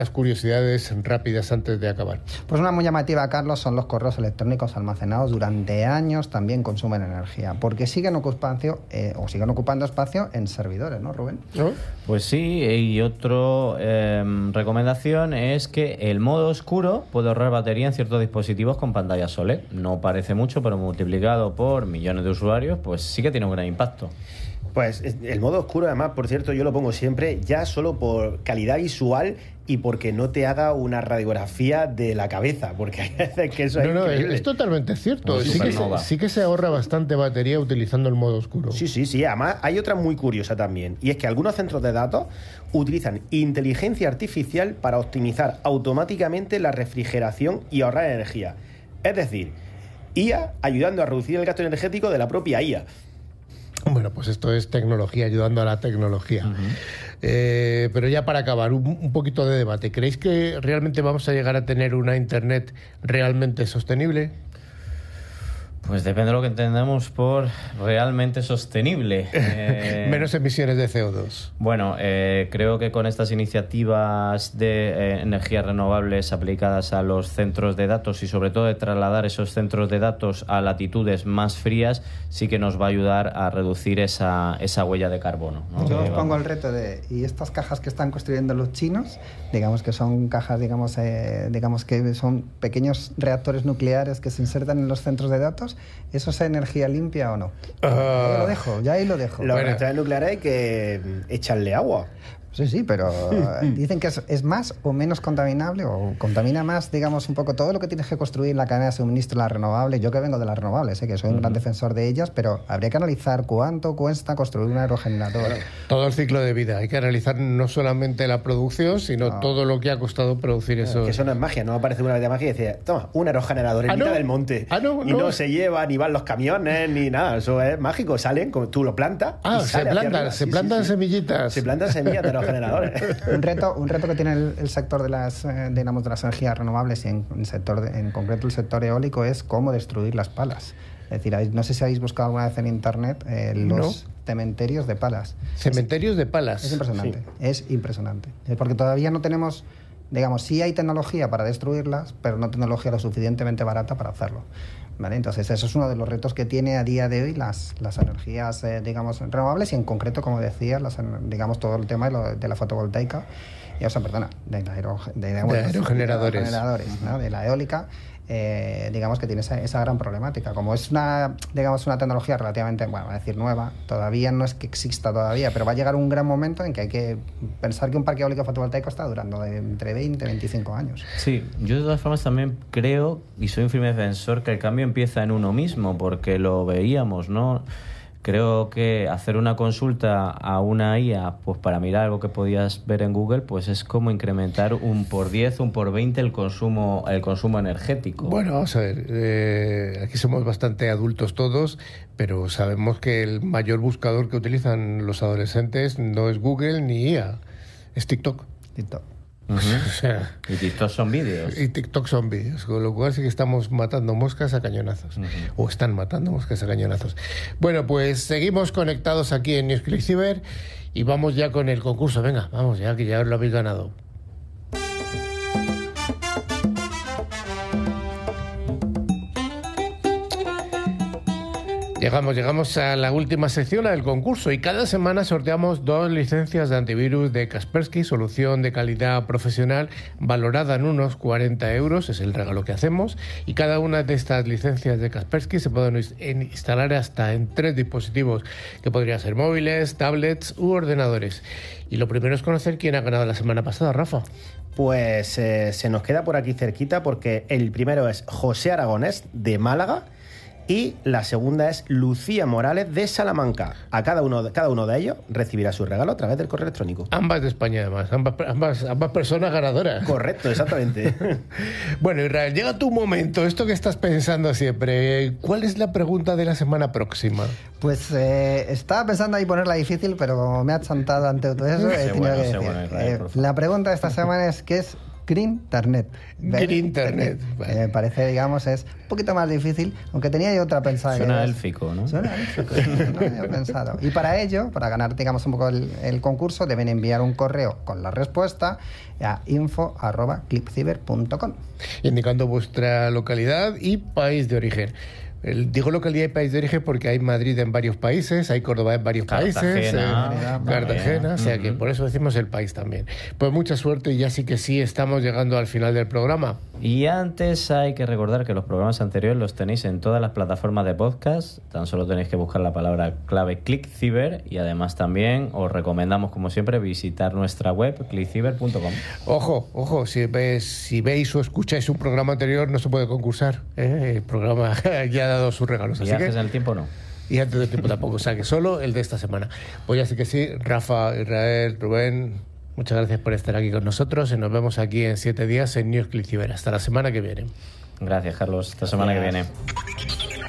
Las curiosidades rápidas antes de acabar. Pues una muy llamativa, Carlos, son los correos electrónicos almacenados durante años, también consumen energía, porque siguen ocupando espacio en servidores, ¿no, Rubén? ¿No? Pues sí, y otra recomendación es que el modo oscuro puede ahorrar batería en ciertos dispositivos con pantalla OLED. No parece mucho, pero multiplicado por millones de usuarios, pues sí que tiene un gran impacto. Pues el modo oscuro, además, por cierto, yo lo pongo siempre ya solo por calidad visual y porque no te haga una radiografía de la cabeza, porque hay veces que eso es increíble. Es totalmente cierto. Supernova. Sí que se ahorra bastante batería utilizando el modo oscuro. Sí. Además, hay otra muy curiosa también, y es que algunos centros de datos utilizan inteligencia artificial para optimizar automáticamente la refrigeración y ahorrar energía. Es decir, IA ayudando a reducir el gasto energético de la propia IA. Bueno, pues esto es tecnología ayudando a la tecnología. Pero ya para acabar, un poquito de debate. ¿Creéis que realmente vamos a llegar a tener una Internet realmente sostenible? Pues depende de lo que entendamos por realmente sostenible. Menos emisiones de CO2. Bueno, creo que con estas iniciativas de energías renovables aplicadas a los centros de datos y sobre todo de trasladar esos centros de datos a latitudes más frías, sí que nos va a ayudar a reducir esa huella de carbono, ¿no? Yo os pongo el reto y estas cajas que están construyendo los chinos, digamos que son cajas, digamos que son pequeños reactores nucleares que se insertan en los centros de datos. ¿Eso es energía limpia o no? Ya ahí lo dejo. Los reactores nucleares hay que echarle agua. Sí, pero dicen que es más o menos contaminable o contamina más, digamos, un poco todo lo que tienes que construir en la cadena de suministro de las renovables. Yo que vengo de las renovables, que soy un gran defensor de ellas, pero habría que analizar cuánto cuesta construir un aerogenerador. Todo el ciclo de vida. Hay que analizar no solamente la producción, sino todo lo que ha costado producir eso. Que eso no es magia, no aparece una vez de magia y dice, toma, un aerogenerador en mitad del monte. Y no se lleva, ni van los camiones, ni nada. Eso es mágico. Salen, como tú lo plantas. Se plantan semillitas. Se plantan semillas de generadores. Un reto que tiene el sector de las energías renovables y en concreto el sector eólico es cómo destruir las palas. Es decir, no sé si habéis buscado alguna vez en internet los cementerios de palas. Cementerios de palas. Es impresionante, es impresionante. Porque todavía no tenemos, digamos, sí hay tecnología para destruirlas, pero no tecnología lo suficientemente barata para hacerlo. ¿Vale? Entonces, eso es uno de los retos que tiene a día de hoy las energías, digamos, renovables y en concreto, como decía, digamos, todo el tema de la fotovoltaica, de aerogeneradores, ¿no? De la eólica, digamos que tiene esa gran problemática. Como es una tecnología relativamente, bueno, voy a decir nueva, todavía no es que exista todavía, pero va a llegar un gran momento en que hay que pensar que un parque eólico fotovoltaico está durando entre 20 y 25 años. Sí, yo de todas formas también creo, y soy un firme defensor, que el cambio empieza en uno mismo, porque lo veíamos, ¿no? Creo que hacer una consulta a una IA, pues para mirar algo que podías ver en Google, pues es como incrementar un por 10, un por 20 el consumo energético. Bueno, vamos a ver, aquí somos bastante adultos todos, pero sabemos que el mayor buscador que utilizan los adolescentes no es Google ni IA, es TikTok. O sea, y TikTok son vídeos. Y TikTok son vídeos, con lo cual sí que estamos matando moscas a cañonazos. O están matando moscas a cañonazos. Bueno, pues seguimos conectados aquí en Newsclick Cyber y vamos ya con el concurso. Venga, vamos ya, que ya lo habéis ganado. Llegamos a la última sección, la del concurso, y cada semana sorteamos 2 licencias de antivirus de Kaspersky, solución de calidad profesional valorada en unos 40 euros, es el regalo que hacemos, y cada una de estas licencias de Kaspersky se pueden instalar hasta en 3 dispositivos, que podrían ser móviles, tablets u ordenadores. Y lo primero es conocer quién ha ganado la semana pasada, Rafa. Pues se nos queda por aquí cerquita, porque el primero es José Aragonés, de Málaga, y la segunda es Lucía Morales, de Salamanca. A cada uno de ellos recibirá su regalo a través del correo electrónico. Ambas de España, además. Ambas personas ganadoras. Correcto, exactamente. Bueno, Israel, llega tu momento. Esto que estás pensando siempre. ¿Cuál es la pregunta de la semana próxima? Pues estaba pensando ahí ponerla difícil, pero me ha chantado ante todo eso. La pregunta de esta semana es Greenternet. Greenternet. Vale. Parece, digamos, es un poquito más difícil, aunque tenía yo otra pensada. Suena élfico, ¿no? Suena élfico, no lo había pensado. Y para ello, para ganar, digamos, un poco el concurso, deben enviar un correo con la respuesta a info@clickciber.com. Indicando vuestra localidad y país de origen. Digo localidad y país de origen porque hay Madrid en varios países, hay Córdoba en varios países, Cartagena, o sea que por eso decimos el país también. Pues mucha suerte y ya sí que sí estamos llegando al final del programa. Y antes hay que recordar que los programas anteriores los tenéis en todas las plataformas de podcast, tan solo tenéis que buscar la palabra clave ClickCiber y además también os recomendamos como siempre visitar nuestra web clickciber.com. Ojo, si veis o escucháis un programa anterior no se puede concursar, el programa ya ha dado sus regalos. Viajes en el tiempo no. Y antes del tiempo tampoco, o sea que solo el de esta semana. Pues ya sí que sí, Rafa, Israel, Rubén, muchas gracias por estar aquí con nosotros y nos vemos aquí en 7 días en News ClickCiber. Hasta la semana que viene. Gracias, Carlos. Hasta la semana que viene.